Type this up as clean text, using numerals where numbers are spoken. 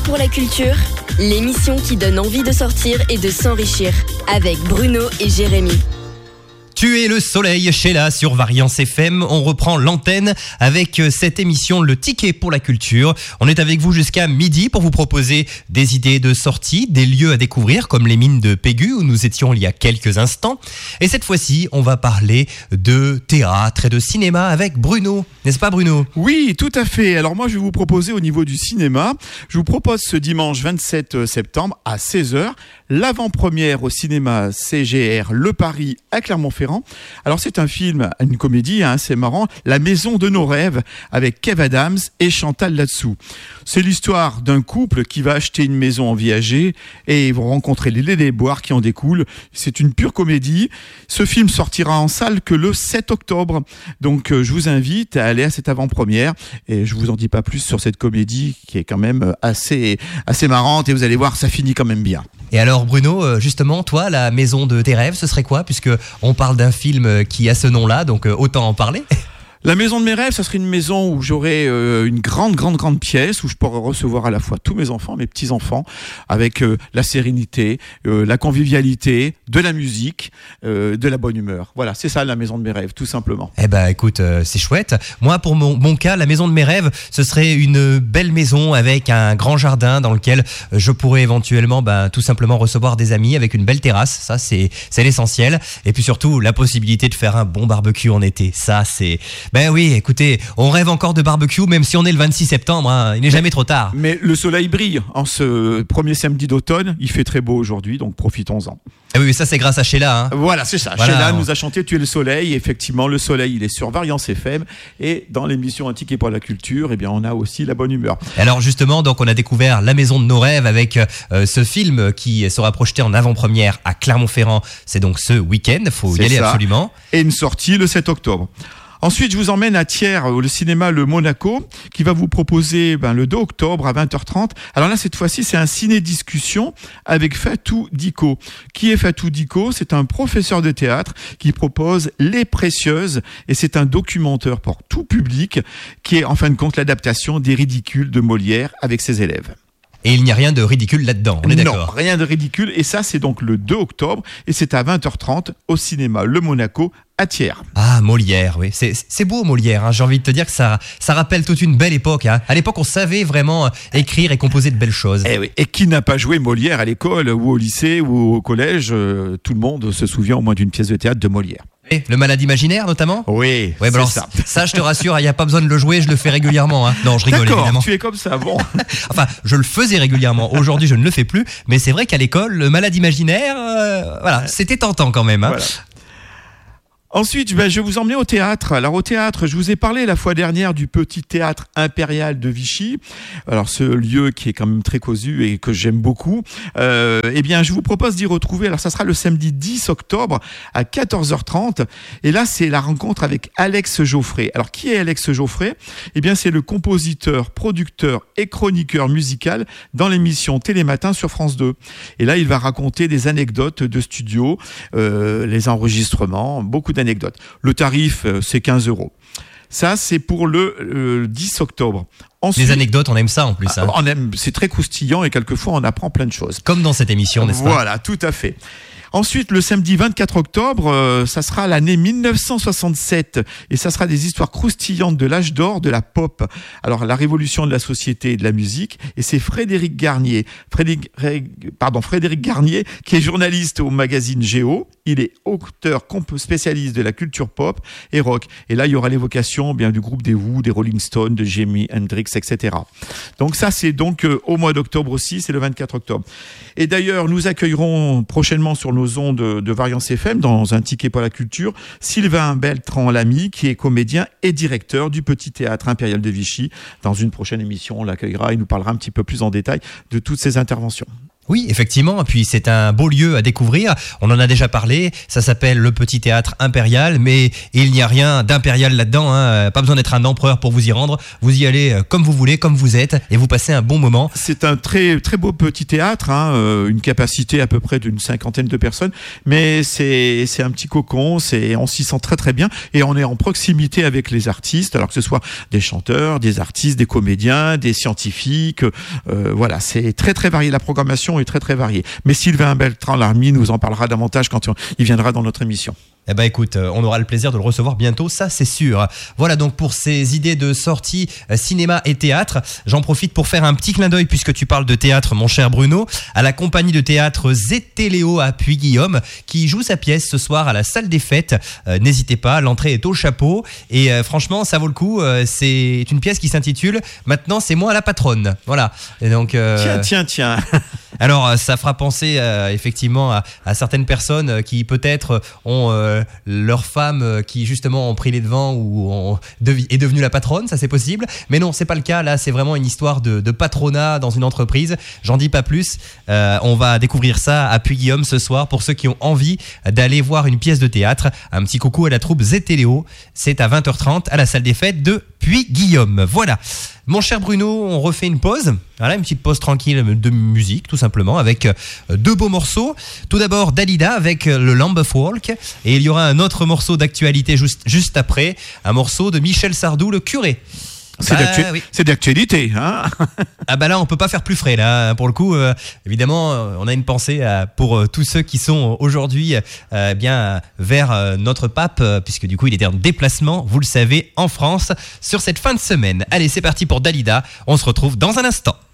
pour la culture, l'émission qui donne envie de sortir et de s'enrichir, avec Bruno et Jérémy. Tu es le soleil, Sheila, sur Variance FM. On reprend l'antenne avec cette émission Le Ticket pour la culture. On est avec vous jusqu'à midi pour vous proposer des idées de sortie, des lieux à découvrir comme les mines de Pégu où nous étions il y a quelques instants. Et cette fois-ci, on va parler de théâtre et de cinéma avec Bruno. N'est-ce pas Bruno ? Oui, tout à fait. Alors moi, je vais vous proposer au niveau du cinéma, je vous propose ce dimanche 27 septembre à 16h, l'avant-première au cinéma CGR Le Paris à Clermont-Ferrand. Alors c'est un film, une comédie, c'est marrant, La Maison de nos rêves avec Kev Adams et Chantal Latsou. C'est l'histoire d'un couple qui va acheter une maison en viager et ils vont rencontrer les déboires qui en découlent. C'est une pure comédie. Ce film sortira en salle que le 7 octobre. Donc je vous invite à aller à cette avant-première et je vous en dis pas plus sur cette comédie qui est quand même assez marrante et vous allez voir, ça finit quand même bien. Et alors Bruno, justement, toi, la maison de tes rêves, ce serait quoi ? Puisque on parle d'un film qui a ce nom-là, donc autant en parler. La maison de mes rêves, ça serait une maison où j'aurais une grande pièce où je pourrais recevoir à la fois tous mes enfants, mes petits-enfants, avec la sérénité, la convivialité, de la musique, de la bonne humeur. Voilà, c'est ça la maison de mes rêves, tout simplement. Eh ben, écoute, c'est chouette. Moi, pour mon cas, la maison de mes rêves, ce serait une belle maison avec un grand jardin dans lequel je pourrais éventuellement, tout simplement recevoir des amis avec une belle terrasse. Ça, c'est l'essentiel. Et puis surtout, la possibilité de faire un bon barbecue en été. Ça, c'est... Ben oui, écoutez, on rêve encore de barbecue, même si on est le 26 septembre, il n'est jamais trop tard. Mais le soleil brille en ce premier samedi d'automne, il fait très beau aujourd'hui, donc profitons-en. Ah oui, ça c'est grâce à Sheila. Voilà, c'est ça. Voilà, Sheila nous a chanté Tu es le soleil. Et effectivement, le soleil, il est sur Variance FM. Et dans l'émission Un ticket pour la culture, eh bien, on a aussi la bonne humeur. Alors justement, donc on a découvert La Maison de nos rêves avec ce film qui sera projeté en avant-première à Clermont-Ferrand. C'est donc ce week-end, il faut y aller absolument. Et une sortie le 7 octobre. Ensuite, je vous emmène à Thiers, le cinéma Le Monaco, qui va vous proposer le 2 octobre à 20h30. Alors là, cette fois-ci, c'est un ciné-discussion avec Fatou Diko. Qui est Fatou Diko ? C'est un professeur de théâtre qui propose Les Précieuses, et c'est un documentaire pour tout public qui est en fin de compte l'adaptation des Ridicules de Molière avec ses élèves. Et il n'y a rien de ridicule là-dedans, on est d'accord ? Non, rien de ridicule. Et ça, c'est donc le 2 octobre. Et c'est à 20h30 au cinéma Le Monaco à Thiers. Ah, Molière, oui. C'est beau, Molière. J'ai envie de te dire que ça rappelle toute une belle époque. À l'époque, on savait vraiment écrire et composer de belles choses. Et, oui. Et qui n'a pas joué Molière à l'école ou au lycée ou au collège ? Tout le monde se souvient au moins d'une pièce de théâtre de Molière. Et le malade imaginaire, notamment ? Oui, ouais, c'est ça. Ça, je te rassure, il n'y a pas besoin de le jouer, je le fais régulièrement. Non, je rigole. D'accord, évidemment. Tu es comme ça, bon. Enfin, je le faisais régulièrement. Aujourd'hui, je ne le fais plus. Mais c'est vrai qu'à l'école, le malade imaginaire, c'était tentant quand même. Voilà. Ensuite, je vais vous emmener au théâtre. Alors au théâtre, je vous ai parlé la fois dernière du petit théâtre impérial de Vichy. Alors ce lieu qui est quand même très cossu et que j'aime beaucoup. Eh bien, je vous propose d'y retrouver. Alors ça sera le samedi 10 octobre à 14h30. Et là, c'est la rencontre avec Alex Geoffrey. Alors qui est Alex Geoffrey ? Eh bien, c'est le compositeur, producteur et chroniqueur musical dans l'émission Télématin sur France 2. Et là, il va raconter des anecdotes de studio, les enregistrements, beaucoup d'anecdotes. Le tarif, c'est 15 €. Ça, c'est pour le 10 octobre. Ensuite, les anecdotes, on aime ça en plus. On aime, c'est très croustillant et quelquefois, on apprend plein de choses. Comme dans cette émission, n'est-ce pas ? Voilà, tout à fait. Ensuite, le samedi 24 octobre, ça sera l'année 1967 et ça sera des histoires croustillantes de l'âge d'or de la pop. Alors, la révolution de la société et de la musique, et c'est Frédéric Garnier. Frédéric Garnier, qui est journaliste au magazine Géo. Il est auteur spécialiste de la culture pop et rock. Et là, il y aura l'évocation du groupe des Who, des Rolling Stones, de Jimi Hendrix, etc. Donc ça, c'est donc au mois d'octobre aussi, c'est le 24 octobre. Et d'ailleurs, nous accueillerons prochainement sur nos ondes de Variance FM, dans un ticket pour la culture, Sylvain Beltran-Lamy, qui est comédien et directeur du Petit Théâtre Impérial de Vichy. Dans une prochaine émission, on l'accueillera et nous parlera un petit peu plus en détail de toutes ces interventions. Oui, effectivement, puis c'est un beau lieu à découvrir, on en a déjà parlé, ça s'appelle le Petit Théâtre Impérial, mais il n'y a rien d'impérial là-dedans, hein. Pas besoin d'être un empereur pour vous y rendre, vous y allez comme vous voulez, comme vous êtes, et vous passez un bon moment. C'est un très très beau petit théâtre, hein, une capacité à peu près d'une 50aine de personnes, mais c'est un petit cocon, on s'y sent très très bien, et on est en proximité avec les artistes, alors que ce soit des chanteurs, des artistes, des comédiens, des scientifiques, voilà, c'est très très varié, la programmation est très très variée. Mais Sylvain Bertrand-Larmy nous en parlera davantage quand il viendra dans notre émission. Eh ben écoute, on aura le plaisir de le recevoir bientôt, ça c'est sûr. Voilà donc pour ces idées de sortie cinéma et théâtre. J'en profite pour faire un petit clin d'œil, puisque tu parles de théâtre, mon cher Bruno, à la compagnie de théâtre Zétéléo à Puy-Guillaume, qui joue sa pièce ce soir à la salle des fêtes. N'hésitez pas, l'entrée est au chapeau, et franchement ça vaut le coup. C'est une pièce qui s'intitule « Maintenant c'est moi la patronne ». Voilà. Et donc, Tiens. Alors ça fera penser effectivement à certaines personnes qui peut-être ont leur femme qui justement ont pris les devants ou est devenue la patronne, ça c'est possible, mais non, c'est pas le cas. Là c'est vraiment une histoire de patronat dans une entreprise. J'en dis pas plus, on va découvrir ça à Puy-Guillaume ce soir. Pour ceux qui ont envie d'aller voir une pièce de théâtre, un petit coucou à la troupe Zétéléo, c'est à 20h30 à la salle des fêtes de Puy-Guillaume. Voilà. Mon cher Bruno, on refait une pause. Voilà, une petite pause tranquille de musique, tout simplement, avec deux beaux morceaux. Tout d'abord, Dalida avec le Lamb of Walk. Et il y aura un autre morceau d'actualité juste après, un morceau de Michel Sardou, le curé. C'est d'actualité, hein. Ah bah là on peut pas faire plus frais là, pour le coup. Évidemment on a une pensée pour tous ceux qui sont aujourd'hui bien vers notre pape, puisque du coup il était en déplacement, vous le savez, en France sur cette fin de semaine. Allez, c'est parti pour Dalida, on se retrouve dans un instant.